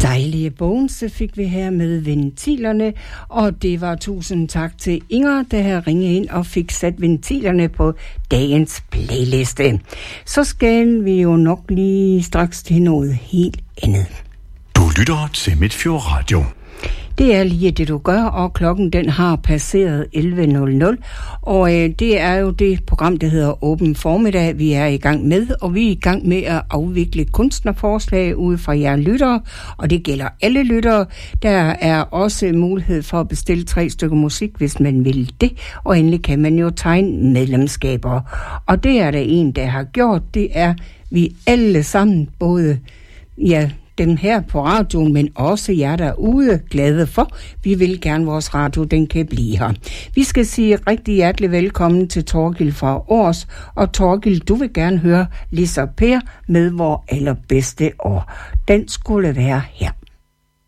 Dejlige Bones fik vi her med ventilerne, og det var tusind tak til Inger, der har ringet ind og fik sat ventilerne på dagens playliste. Så skal vi jo nok lige straks til noget helt andet. Du lytter til Midtfjord Radio. Det er lige det, du gør, og klokken den har passeret 11.00, og det er jo det program, der hedder Åben Formiddag, vi er i gang med, og vi er i gang med at afvikle kunstnerforslag ude fra jer lyttere, og det gælder alle lyttere. Der er også mulighed for at bestille 3 stykker musik, hvis man vil det, og endelig kan man jo tegne medlemskaber. Og det er der en, der har gjort, det er vi alle sammen, både dem her på radioen, men også jer derude glade for. Vi vil gerne, vores radio, den kan blive her. Vi skal sige rigtig hjertelig velkommen til Torgild fra Års, og Torgild, du vil gerne høre Lisa Per med Vor allerbedste år. Den skulle være her.